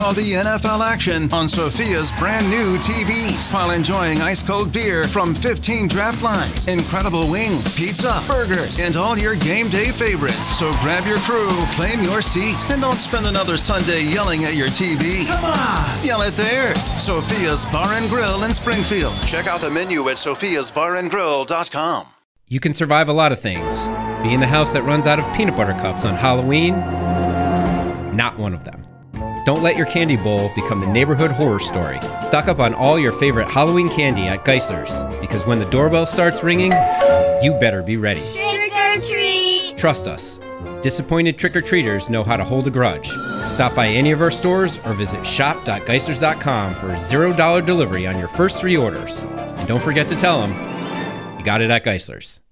All the NFL action on Sophia's brand new TVs while enjoying ice-cold beer from 15 draft lines, incredible wings, pizza, burgers, and all your game day favorites. So grab your crew, claim your seat, and don't spend another Sunday yelling at your TV. Come on! Yell at theirs. Sophia's Bar and Grill in Springfield. Check out the menu at sophiasbarandgrill.com. You can survive a lot of things. Being the house that runs out of peanut butter cups on Halloween? Not one of them. Don't let your candy bowl become the neighborhood horror story. Stock up on all your favorite Halloween candy at Geisler's, because when the doorbell starts ringing, you better be ready. Trick or treat! Trust us. Disappointed trick-or-treaters know how to hold a grudge. Stop by any of our stores or visit shop.geislers.com for $0 delivery on your first 3 orders. And don't forget to tell them you got it at Geisler's.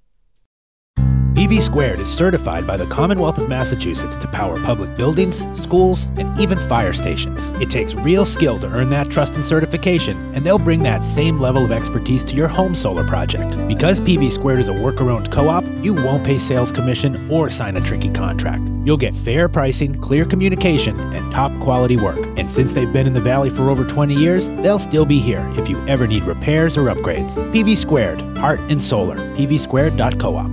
PV Squared is certified by the Commonwealth of Massachusetts to power public buildings, schools, and even fire stations. It takes real skill to earn that trust and certification, and they'll bring that same level of expertise to your home solar project. Because PV Squared is a worker-owned co-op, you won't pay sales commission or sign a tricky contract. You'll get fair pricing, clear communication, and top-quality work. And since they've been in the Valley for over 20 years, they'll still be here if you ever need repairs or upgrades. PV Squared, heart and solar. pvsquared.coop.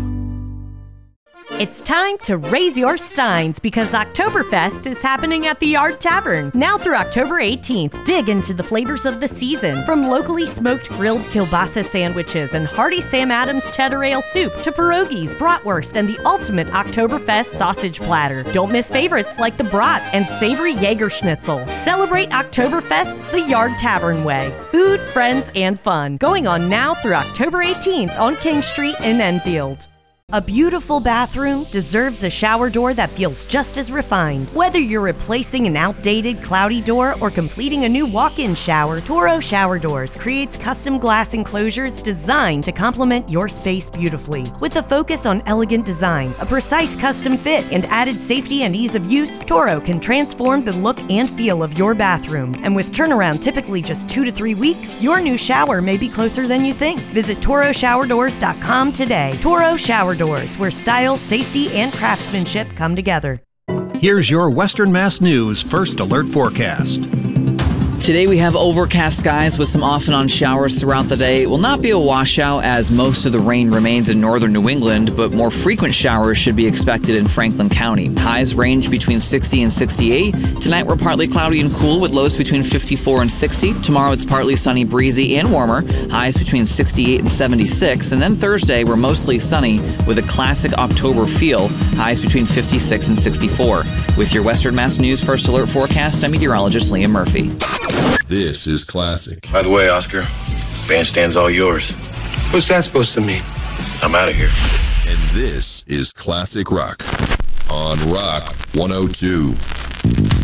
It's time to raise your steins because Oktoberfest is happening at the Yard Tavern. Now through October 18th, dig into the flavors of the season. From locally smoked grilled kielbasa sandwiches and hearty Sam Adams cheddar ale soup to pierogies, bratwurst, and the ultimate Oktoberfest sausage platter. Don't miss favorites like the brat and savory Jaeger schnitzel. Celebrate Oktoberfest the Yard Tavern way. Food, friends, and fun. Going on now through October 18th on King Street in Enfield. A beautiful bathroom deserves a shower door that feels just as refined. Whether you're replacing an outdated, cloudy door or completing a new walk-in shower, Toro Shower Doors creates custom glass enclosures designed to complement your space beautifully. With a focus on elegant design, a precise custom fit, and added safety and ease of use, Toro can transform the look and feel of your bathroom. And with turnaround typically just 2 to 3 weeks, your new shower may be closer than you think. Visit ToroShowerDoors.com today. Toro Shower Doors, where style, safety, and craftsmanship come together. Here's your Western Mass News First Alert Forecast. Today we have overcast skies with some off and on showers throughout the day. It will not be a washout as most of the rain remains in northern New England, but more frequent showers should be expected in Franklin County. Highs range between 60 and 68. Tonight we're partly cloudy and cool with lows between 54 and 60. Tomorrow it's partly sunny, breezy, and warmer. Highs between 68 and 76. And then Thursday we're mostly sunny with a classic October feel. Highs between 56 and 64. With your Western Mass News First Alert Forecast, I'm meteorologist Liam Murphy. This is classic. By the way, Oscar, bandstand's all yours. What's that supposed to mean? I'm out of here. And this is Classic Rock on Rock 102.